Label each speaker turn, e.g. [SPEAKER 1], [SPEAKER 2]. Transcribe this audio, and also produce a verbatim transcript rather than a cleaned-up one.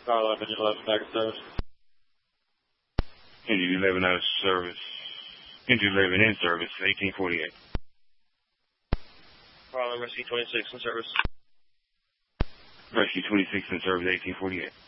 [SPEAKER 1] Car eleven, engine eleven, back in service.
[SPEAKER 2] Engine eleven out of service. Engine eleven in service, eighteen forty-eight.
[SPEAKER 1] Car eleven, Rescue twenty-six in service.
[SPEAKER 2] Rescue twenty-six in service, eighteen forty-eight.